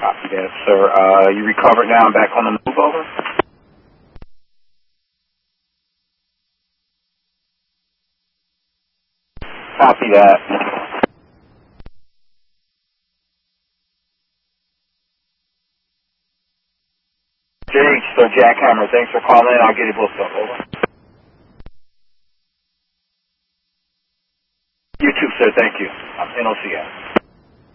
Copy that, sir. You recovered now and back on the move, over? Copy that. JH, sir, Jackhammer, thanks for calling in. I'll get it booked up, over. You too, sir, thank you. I'm NOCS.